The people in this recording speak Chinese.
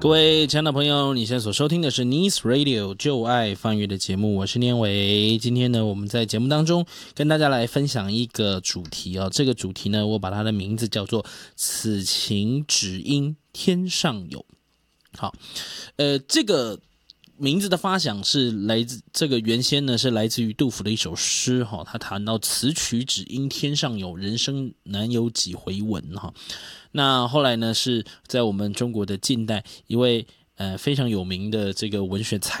各位亲爱的朋友，你现在所收听的是 Nice Radio 就爱放乐的节目，我是年伟。今天呢，我们在节目当中跟大家来分享一个主题哦。这个主题呢，我把它的名字叫做"此情只应天上有"。好，这个名字的发想是来自这个原先呢是来自于杜甫的一首诗哈，他谈到此曲只应天上有，人生难有几回闻哈。那后来呢是在我们中国的近代一位非常有名的这个文学才